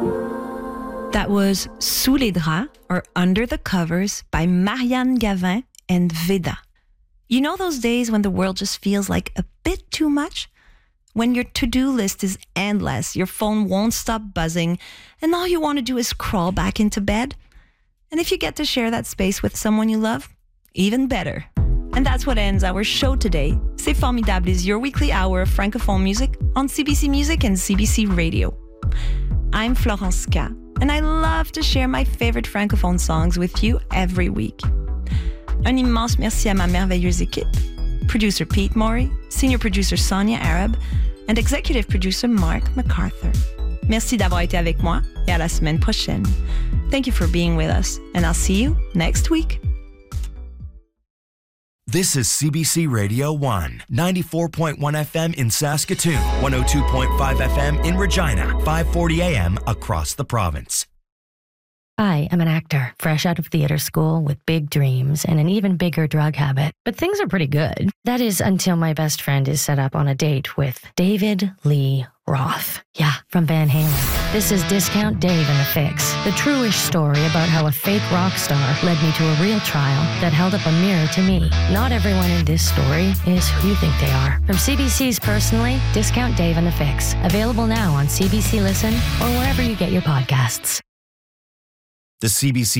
That was Sous les draps, or Under the Covers, by Marianne Gavin and Veda. You know those days when the world just feels like a bit too much? When your to-do list is endless, your phone won't stop buzzing, and all you want to do is crawl back into bed? And if you get to share that space with someone you love, even better. And that's what ends our show today. C'est Formidable is your weekly hour of Francophone music on CBC Music and CBC Radio. I'm Florence K, and I love to share my favorite Francophone songs with you every week. Un immense merci à ma merveilleuse équipe, producer Pete Morey, senior producer Sonia Arab, and executive producer Mark MacArthur. Merci d'avoir été avec moi, et à la semaine prochaine. Thank you for being with us, and I'll see you next week. This is CBC Radio 1, 94.1 FM in Saskatoon, 102.5 FM in Regina, 540 AM across the province. I am an actor, fresh out of theater school with big dreams and an even bigger drug habit. But things are pretty good. That is until my best friend is set up on a date with David Lee Roth. Yeah, from Van Halen. This is Discount Dave and the Fix, the true-ish story about how a fake rock star led me to a real trial that held up a mirror to me. Not everyone in this story is who you think they are. From CBC's Personally, Discount Dave and the Fix. Available now on CBC Listen or wherever you get your podcasts. The CBC